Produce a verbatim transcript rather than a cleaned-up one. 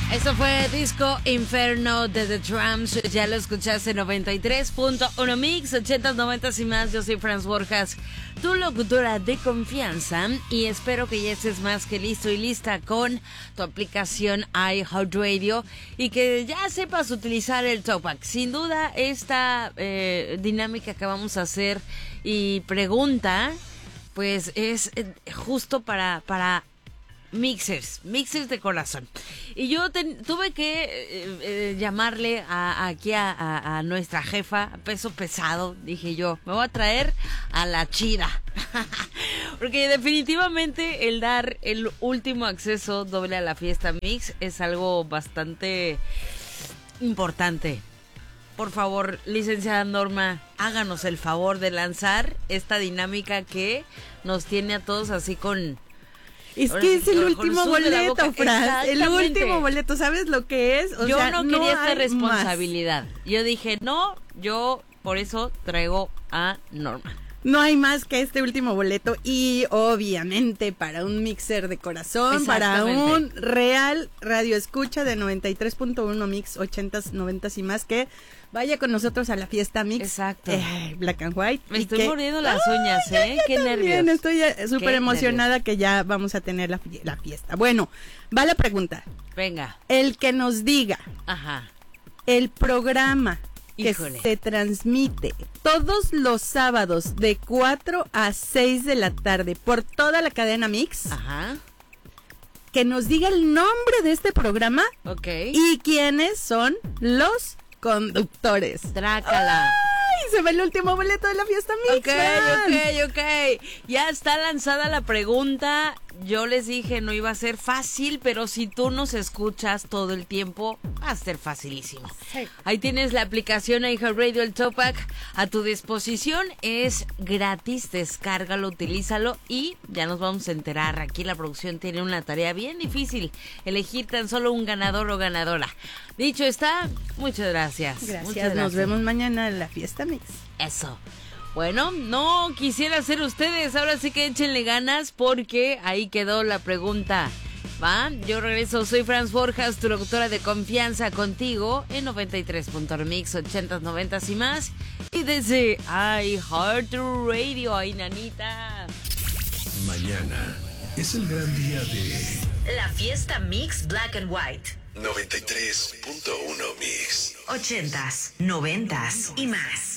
Eso fue Disco Inferno de The Drums. Ya lo escuchaste en noventa y tres punto uno Mix, ochentas, noventas y más. Yo soy Franz Borjas, tu locutora de confianza, y espero que ya estés más que listo y lista con tu aplicación iHeartRadio y que ya sepas utilizar el Topac. Sin duda, esta eh, dinámica que vamos a hacer y pregunta, pues es eh, justo para... para Mixers, mixers de corazón. Y yo te, tuve que eh, eh, llamarle a, aquí a, a, a nuestra jefa, peso pesado. Dije yo, me voy a traer a la chida. Porque definitivamente el dar el último acceso doble a la fiesta Mix es algo bastante importante. Por favor, licenciada Norma, háganos el favor de lanzar esta dinámica que nos tiene a todos así con... Es Ahora que sí, es el con último boleto, Fran. El último boleto, ¿sabes lo que es? O yo sea, no quería no esta responsabilidad. Más. Yo dije, no, yo por eso traigo a Norma. No hay más que este último boleto y obviamente para un mixer de corazón, para un real radio escucha de noventa y tres punto uno Mix, ochentas, noventas y más, que vaya con nosotros a la fiesta Mix. Exacto. Eh, Black and White. Me estoy que, mordiendo las ¡ay, uñas, ya, ¿eh? ya Qué también, nervios. Estoy súper emocionada nervios. Que ya vamos a tener la, la fiesta. Bueno, va la pregunta. Venga. El que nos diga. Ajá. El programa que Híjole. se transmite todos los sábados de cuatro a seis de la tarde por toda la cadena Mix. Ajá. Que nos diga el nombre de este programa. Ok. Y quiénes son los conductores. Trácala. ¡Ay! Se va el último boleto de la fiesta Mix. Ok, ok, ok. Ya está lanzada la pregunta. Yo les dije no iba a ser fácil, pero si tú nos escuchas todo el tiempo, va a ser facilísimo. Sí. Ahí tienes la aplicación iHeartRadio, el Topac, a tu disposición. Es gratis, descárgalo, utilízalo y ya nos vamos a enterar. Aquí la producción tiene una tarea bien difícil, elegir tan solo un ganador o ganadora. Dicho está, muchas gracias. Gracias, muchas gracias. Nos vemos mañana en la fiesta Mix. Eso. Bueno, no quisiera ser ustedes, ahora sí que échenle ganas porque ahí quedó la pregunta. ¿Va? Yo regreso, soy Franz Borjas, tu locutora de confianza, contigo en noventa y tres punto uno Mix, ochentas, noventas y más. Y desde iHeartRadio, ay nanita. Mañana es el gran día de... La fiesta Mix Black and White. noventa y tres punto uno Mix. Ochentas, noventas y más.